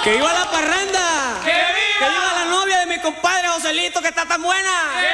¡Que viva la parranda! ¡Que viva! ¡Que viva la novia de mi compadre Joselito, que está tan buena!